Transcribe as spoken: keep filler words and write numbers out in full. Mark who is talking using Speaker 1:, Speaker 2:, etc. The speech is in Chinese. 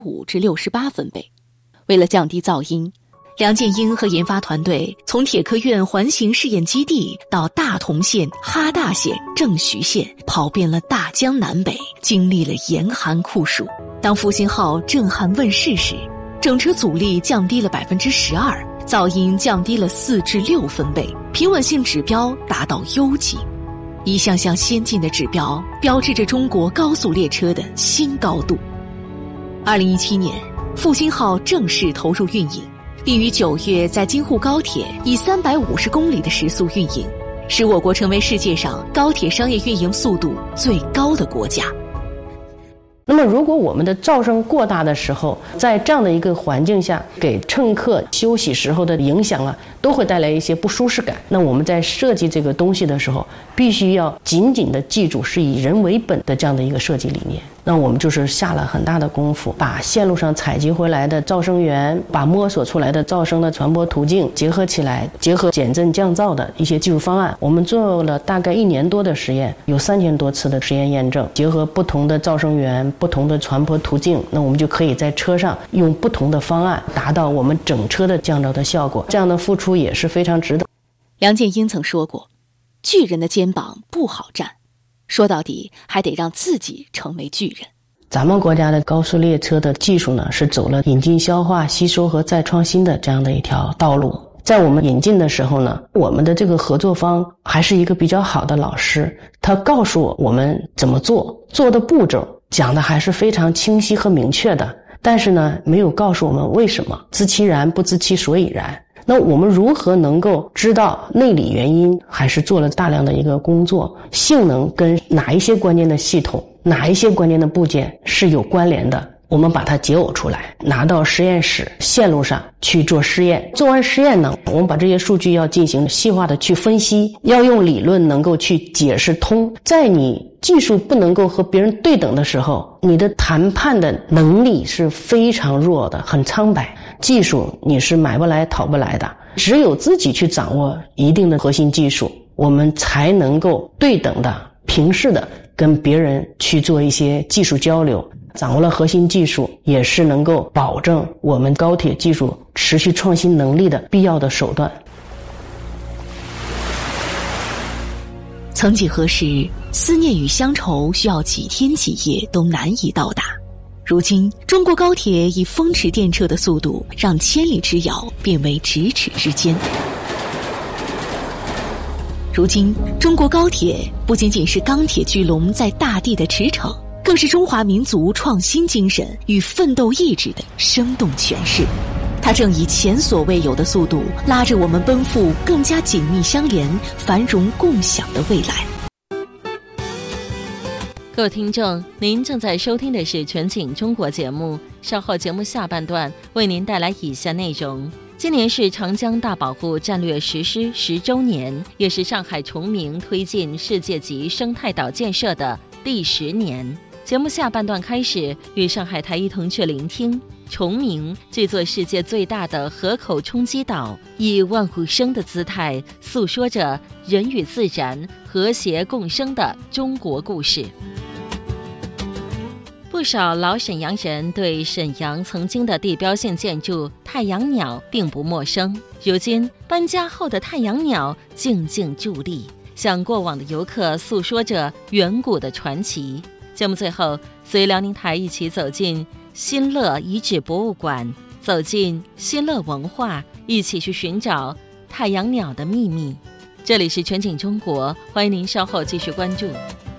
Speaker 1: 五至六十八分贝。为了降低噪音，梁建英和研发团队从铁科院环形试验基地到大同县、哈大县、郑徐县，跑遍了大江南北，经历了严寒酷暑。当复兴号震撼问世时，整车阻力降低了百分之十二，噪音降低了四至六分贝，平稳性指标达到优级。一项项先进的指标，标志着中国高速列车的新高度。二零一七年，复兴号正式投入运营，并于九月在京沪高铁以三百五十公里的时速运营，使我国成为世界上高铁商业运营速度最高的国家。
Speaker 2: 那么如果我们的噪声过大的时候，在这样的一个环境下，给乘客休息时候的影响啊，都会带来一些不舒适感。那我们在设计这个东西的时候，必须要紧紧的记住是以人为本的这样的一个设计理念。那我们就是下了很大的功夫，把线路上采集回来的噪声源，把摸索出来的噪声的传播途径结合起来，结合减震降噪的一些技术方案，我们做了大概一年多的实验，有三千多次的实验验证，结合不同的噪声源、不同的传播途径，那我们就可以在车上用不同的方案达到我们整车的降噪的效果。这样的付出也是非常值得。
Speaker 1: 梁建英曾说过，巨人的肩膀不好站，说到底还得让自己成为巨人。
Speaker 2: 咱们国家的高速列车的技术呢，是走了引进、消化、吸收和再创新的这样的一条道路。在我们引进的时候呢，我们的这个合作方还是一个比较好的老师，他告诉我我们怎么做，做的步骤讲的还是非常清晰和明确的，但是呢，没有告诉我们为什么，知其然不知其所以然。那我们如何能够知道内里原因，还是做了大量的一个工作，性能跟哪一些关键的系统，哪一些关键的部件是有关联的，我们把它解耦出来，拿到实验室线路上去做试验。做完实验呢，我们把这些数据要进行细化的去分析，要用理论能够去解释通。在你技术不能够和别人对等的时候，你的谈判的能力是非常弱的，很苍白。技术你是买不来讨不来的，只有自己去掌握一定的核心技术，我们才能够对等的、平视的跟别人去做一些技术交流。掌握了核心技术，也是能够保证我们高铁技术持续创新能力的必要的手段。
Speaker 1: 曾几何时，思念与乡愁需要几天几夜都难以到达。如今，中国高铁以风驰电掣的速度，让千里之遥变为咫尺之间。如今，中国高铁不仅仅是钢铁巨龙在大地的驰骋，更是中华民族创新精神与奋斗意志的生动诠释。它正以前所未有的速度，拉着我们奔赴更加紧密相连、繁荣共享的未来。
Speaker 3: 各位听众，您正在收听的是全景中国节目，稍后节目下半段为您带来以下内容。今年是长江大保护战略实施十周年，也是上海崇明推进世界级生态岛建设的第十年。节目下半段开始，与上海台一同去聆听崇明这座世界最大的河口冲积岛，以万物生的姿态诉说着人与自然和谐共生的中国故事。不少老沈阳人对沈阳曾经的地标性建筑太阳鸟并不陌生，如今搬家后的太阳鸟静静伫立，向过往的游客诉说着远古的传奇。节目最后，随辽宁台一起走进新乐遗址博物馆，走进新乐文化，一起去寻找太阳鸟的秘密。这里是全景中国，欢迎您稍后继续关注。